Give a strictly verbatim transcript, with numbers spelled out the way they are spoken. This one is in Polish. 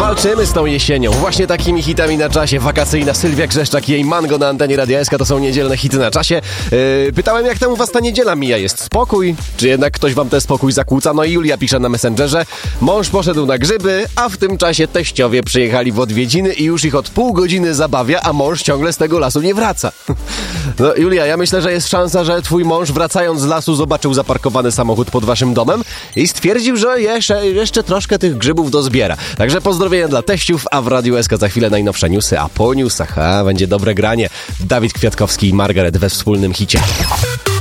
Walczymy z tą jesienią. Właśnie takimi hitami na czasie. Wakacyjna Sylwia Grzeszczak i jej Mango na antenie Radia S K to są niedzielne hity na czasie. Yy, pytałem, jak tam u was ta niedziela mija? Jest spokój? Czy jednak ktoś wam ten spokój zakłóca? No i Julia pisze na Messengerze. Mąż poszedł na grzyby, a w tym czasie teściowie przyjechali w odwiedziny i już ich od pół godziny zabawia, a mąż ciągle z tego lasu nie wraca. No Julia, ja myślę, że jest szansa, że twój mąż wracając z lasu zobaczył zaparkowany samochód pod waszym domem i stwierdził, że jeszcze, jeszcze troszkę tych grzybów dozbiera. Także pozdrowienia dla teściów, a w Radiu S K za chwilę najnowsze newsy, a po newsach a, będzie dobre granie. Dawid Kwiatkowski i Margaret we wspólnym hicie.